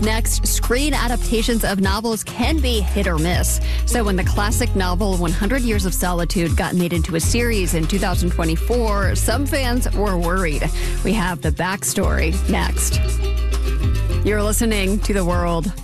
Next, screen adaptations of novels can be hit or miss. So when the classic novel 100 Years of Solitude got made into a series in 2024, some fans were worried. We have the backstory next. You're listening to The World.